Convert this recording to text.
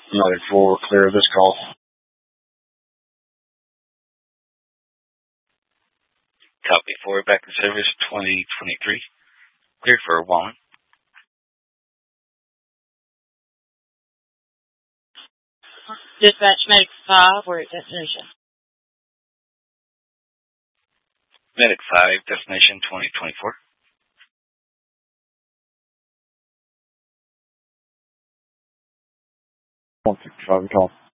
Medic 4, clear this call. Copy 4, back in service 2023. Clear for Wallen. Dispatch Medic 5, we're at destination. Medic 5, destination 2024. One 155, call.